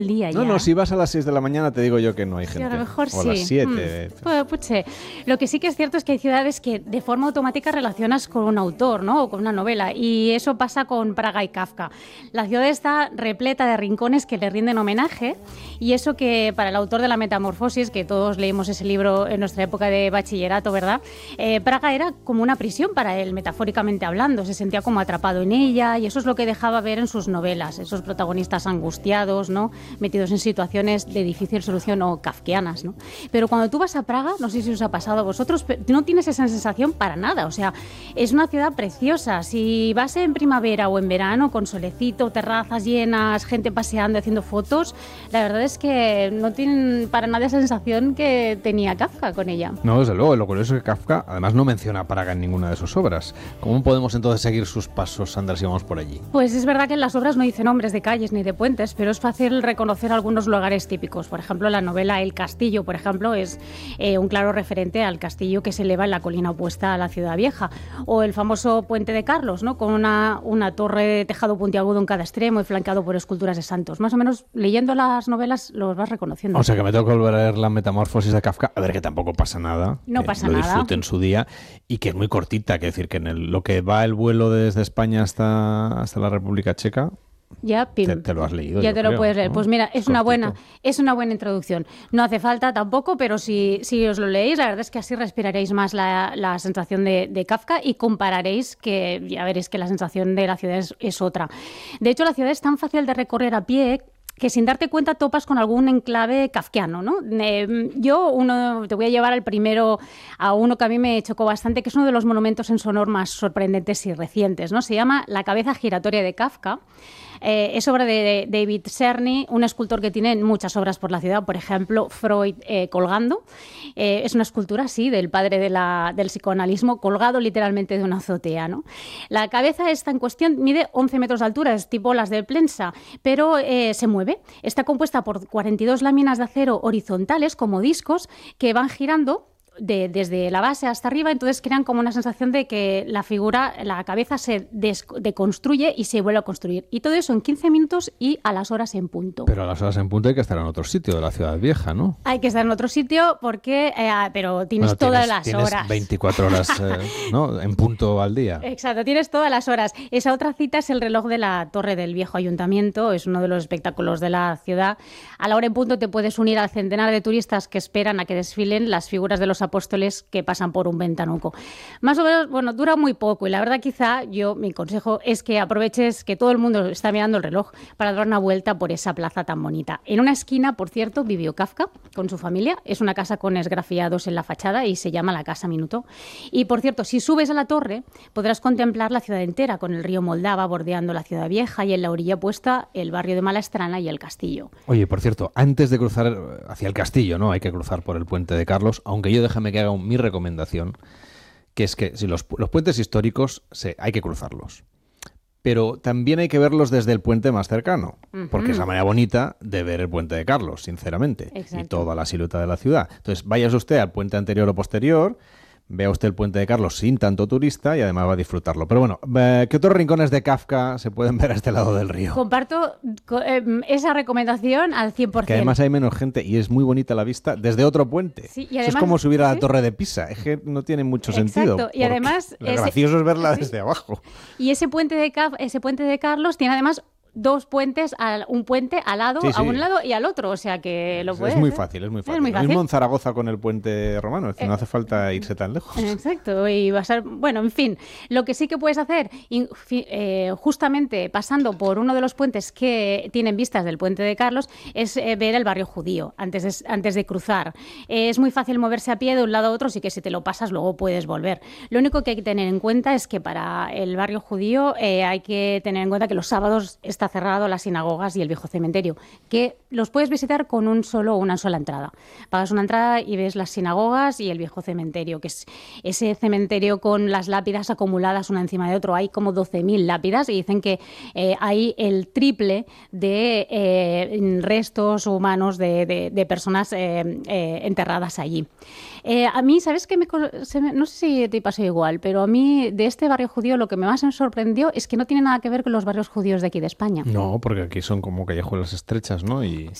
día No, ya. no, si vas a las 6 de la mañana te digo yo que no hay Sí, gente. a lo mejor o a sí. las 7. Pues, puche. Lo que sí que es cierto es que hay ciudades que de forma automática relacionas con un autor, ¿no? O con una novela. Y eso pasa con Praga y Kafka. La ciudad está repleta de rincones que le rinden homenaje. Y eso que para el autor de La Metamorfosis, que todos leímos ese libro en nuestra época de bachillerato, ¿verdad? Praga era como una prisión para él, metafóricamente hablando. Se sentía como atrapado en ella y eso es lo que dejaba ver en sus novelas. Esos protagonistas angustiados, ¿no? Metidos en situaciones de difícil solución o kafkianas, ¿no? Pero cuando tú vas a Praga, no sé si os ha pasado a vosotros, pero no tienes esa sensación para nada. O sea, es una ciudad preciosa. Si vas en primavera o en verano, con solecito, terrazas llenas, gente paseando, haciendo fotos, la verdad es que no tienen para nada esa sensación que tenía Kafka con ella. No, desde luego, lo curioso es que Kafka además no menciona Praga en ninguna de sus obras. ¿Cómo podemos entonces seguir sus pasos, Sandra, si vamos por allí? Pues es verdad que en las obras no dice nombres de calles ni de puentes, pero es fácil reconocer algunos lugares típicos. Por ejemplo, la novela El Castillo, por ejemplo, es un claro referente al castillo que se eleva en la colina opuesta a la ciudad vieja. O el famoso Puente de Carlos, ¿no? Con una torre de tejado puntiagudo en cada extremo y flanqueado por esculturas de santos. Más o menos, leyendo las novelas, los vas reconociendo. O sea que me tengo que volver a leer La Metamorfosis de Kafka. A ver, que tampoco pasa nada. No que pasa lo nada. disfrute en su día y que es muy cortita. Que decir que lo que va el vuelo desde España hasta la República Checa... Ya, pim. Te lo has leído. Ya yo te lo creo, puedes leer. ¿no? Pues mira, es una buena introducción. No hace falta tampoco, pero si os lo leéis, la verdad es que así respiraréis más la sensación de Kafka y compararéis, que ya veréis que la sensación de la ciudad es otra. De hecho, la ciudad es tan fácil de recorrer a pie que sin darte cuenta topas con algún enclave kafkiano, ¿no? Te voy a llevar al primero, a uno que a mí me chocó bastante, que es uno de los monumentos en su honor más sorprendentes y recientes, ¿no? Se llama La cabeza giratoria de Kafka. Es obra de David Czerny, un escultor que tiene muchas obras por la ciudad, por ejemplo, Freud colgando. Es una escultura, sí, del padre del psicoanalismo, colgado literalmente de una azotea, ¿no? La cabeza esta en cuestión mide 11 metros de altura, es tipo las de Plensa, pero se mueve. Está compuesta por 42 láminas de acero horizontales, como discos, que van girando desde la base hasta arriba, entonces crean como una sensación de que la cabeza se deconstruye y se vuelve a construir. Y todo eso en 15 minutos y a las horas en punto. Pero a las horas en punto hay que estar en otro sitio de la ciudad vieja, ¿no? Hay que estar en otro sitio porque, pero tienes todas las horas. Tienes 24 horas ¿no? en punto al día. Exacto, tienes todas las horas. Esa otra cita es el reloj de la Torre del Viejo Ayuntamiento, es uno de los espectáculos de la ciudad. A la hora en punto te puedes unir al centenar de turistas que esperan a que desfilen las figuras de los apóstoles que pasan por un ventanuco. Más o menos, bueno, dura muy poco y la verdad mi consejo es que aproveches que todo el mundo está mirando el reloj para dar una vuelta por esa plaza tan bonita. En una esquina, por cierto, vivió Kafka con su familia. Es una casa con esgrafiados en la fachada y se llama la Casa Minuto. Y, por cierto, si subes a la torre podrás contemplar la ciudad entera con el río Moldava bordeando la ciudad vieja y en la orilla opuesta el barrio de Malastrana y el castillo. Oye, por cierto, antes de cruzar hacia el castillo, ¿no? Hay que cruzar por el Puente de Carlos, aunque yo déjame que haga mi recomendación, que es que si los puentes históricos hay que cruzarlos. Pero también hay que verlos desde el puente más cercano, porque es la manera bonita de ver el Puente de Carlos, sinceramente. Exacto. Y toda la silueta de la ciudad. Entonces, váyase usted al puente anterior o posterior, vea usted el Puente de Carlos sin tanto turista y además va a disfrutarlo. Pero bueno, ¿qué otros rincones de Kafka se pueden ver a este lado del río? Comparto esa recomendación al 100%. Que además hay menos gente y es muy bonita la vista desde otro puente. Sí, y Eso además, es como subir a la ¿sí? Torre de Pisa. Es que no tiene mucho Exacto. sentido. Y además Lo gracioso es verla ¿sí? desde abajo. Y ese puente de Carlos tiene además dos puentes, un puente al lado, Sí, sí. a un lado y al otro, o sea que lo puedes. Es muy fácil, es muy fácil. muy Lo fácil. mismo en Zaragoza con el puente romano, es que no hace falta irse tan lejos. Exacto, y va a ser, bueno, en fin, lo que sí que puedes hacer, justamente pasando por uno de los puentes que tienen vistas del Puente de Carlos, es ver el barrio judío antes de cruzar. Es muy fácil moverse a pie de un lado a otro, así que si te lo pasas luego puedes volver. Lo único que hay que tener en cuenta es que para el barrio judío hay que tener en cuenta que los sábados está cerrado las sinagogas y el viejo cementerio, que los puedes visitar con una sola entrada. Pagas una entrada y ves las sinagogas y el viejo cementerio, que es ese cementerio con las lápidas acumuladas una encima de otro. Hay como 12.000 lápidas y dicen que hay el triple de restos humanos de personas enterradas allí. A mí, ¿sabes qué? No sé si te pasó igual, pero a mí de este barrio judío lo que más me sorprendió es que no tiene nada que ver con los barrios judíos de aquí de España. No, porque aquí son como callejuelas estrechas, ¿no? Y